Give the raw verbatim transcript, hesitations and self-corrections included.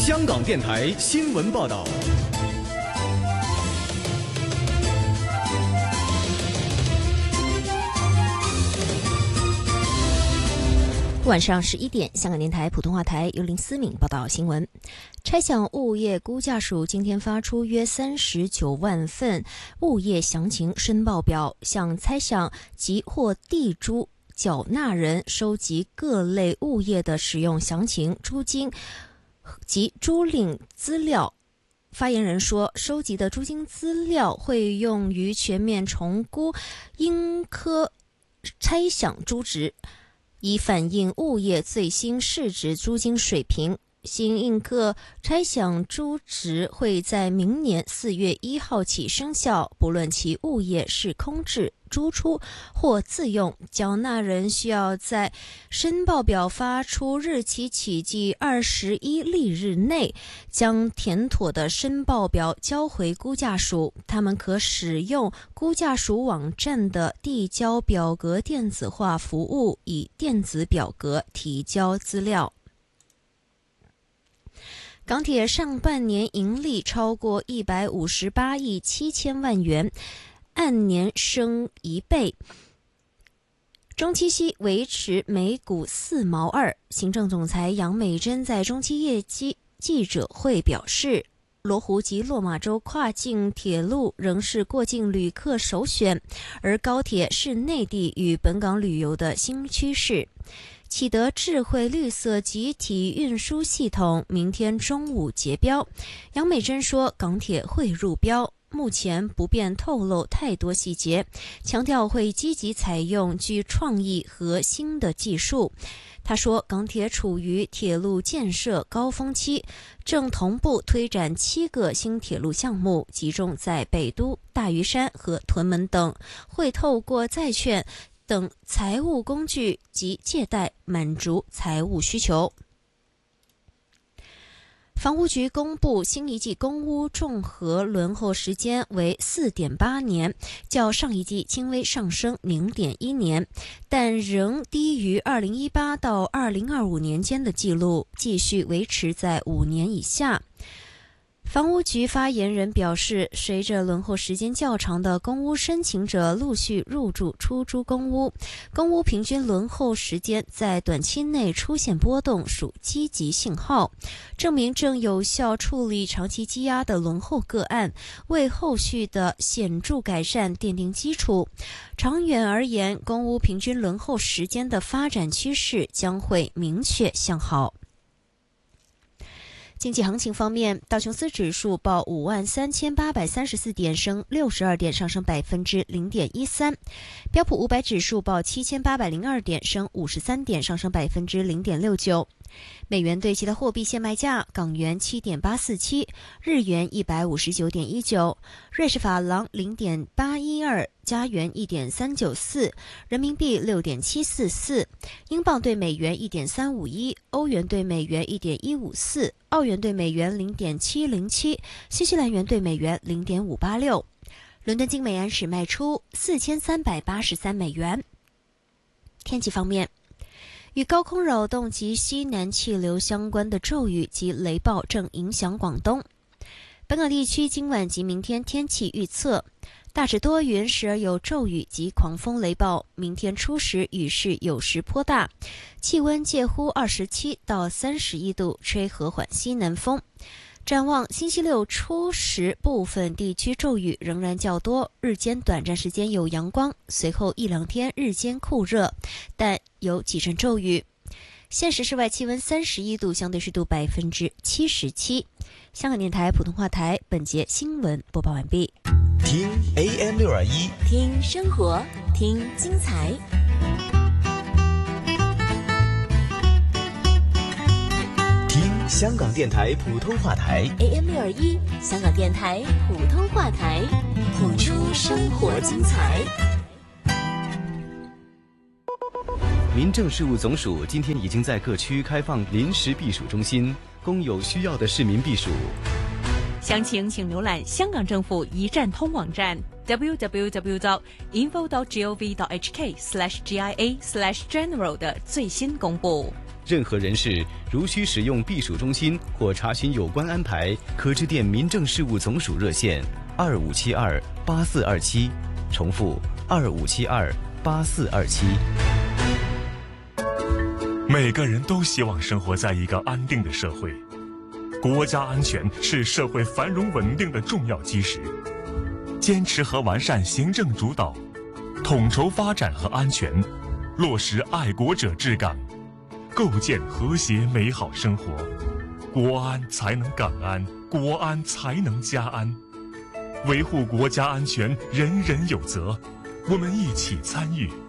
香港电台新闻报道。 晚上十一点，香港电台普通话台由林思敏报道新闻。差餉物业估价署今天发出约三十九万份物业详情申报表，向差餉及或地租缴纳人收集各类物业的使用详情、租金及租赁资料。发言人说，收集的租金资料会用于全面重估应科差餉租值，以反映物业最新市值租金水平。新应课差餉租值会在明年四月一号起生效，不论其物业是空置、租出或自用，缴纳人需要在申报表发出日期起计二十一历日内，将填妥的申报表交回估价署。他们可使用估价署网站的递交表格电子化服务，以电子表格提交资料。港铁上半年盈利超过一百五十八亿七千万元，按年升一倍，中期息维持每股四毛二。行政总裁杨美珍在中期业绩记者会表示，罗湖及落马洲跨境铁路仍是过境旅客首选，而高铁是内地与本港旅游的新趋势。启德智慧绿色集体运输系统明天中午结标，杨美珍说港铁会入标，目前不便透露太多细节，强调会积极采用具创意和新的技术。他说，港铁处于铁路建设高峰期，正同步推展七个新铁路项目，集中在北都、大屿山和屯门等，会透过债券等财务工具及借贷满足财务需求。房屋局公布新一季公屋综合轮候时间为 四点八年，较上一季轻微上升 零点一年，但仍低于二零一八到二零二五年间的记录，继续维持在五年以下。房屋局发言人表示，随着轮候时间较长的公屋申请者陆续入住出租公屋，公屋平均轮候时间在短期内出现波动属积极信号，证明正有效处理长期积压的轮候个案，为后续的显著改善奠定基础。长远而言，公屋平均轮候时间的发展趋势将会明确向好。经济行情方面，道琼斯指数报五万三千八百三十四点，升六十二点，上升百分之零点一三。标普五百指数报七千八百零二点，升五十三点，上升百分之零点六九。美元对其他货币现卖价：港元七点八四七，日元一百五十九点一九，瑞士法郎零点八一二，加元一点三九四，人民币六点七四四，英镑对美元一点三五一，欧元对美元一点一五四，澳元对美元零点七零七，新西兰元对美元零点五八六。伦敦金每安士卖出四千三百八十三美元。天气方面，与高空扰动及西南气流相关的骤雨及雷暴正影响广东。本港地区今晚及明天天气预测：大致多云，时而有骤雨及狂风雷暴。明天初时雨势有时颇大，气温介乎二十七到三十一度，吹和缓西南风。展望星期六初时，部分地区骤雨仍然较多，日间短暂时间有阳光，随后一两天日间酷热，但有几阵骤雨。现时室外气温三十一度，相对湿度百分之七十七。香港电台普通话台本节新闻播报完毕。 听 A M 六二一， 听生活，听精彩。 香港电台普通话台 A M 六二一，香港电台普通话台，谱出生活精彩。 民政事务总署今天已经在各区开放临时避暑中心，供有需要的市民避暑。 详情请浏览香港政府一站通网站 double-u double-u double-u dot info dot gov dot h k slash G I A slash general 的最新公布。 任何人士如需使用避暑中心或查询有关安排，可致电民政事务总署热线二五七二八四二七，重复二五七二八四二七。 每个人都希望生活在一个安定的社会，国家安全是社会繁荣稳定的重要基石。坚持和完善行政主导，统筹发展和安全，落实爱国者治港，构建和谐美好生活，国安才能港安，国安才能家安。维护国家安全，人人有责，我们一起参与，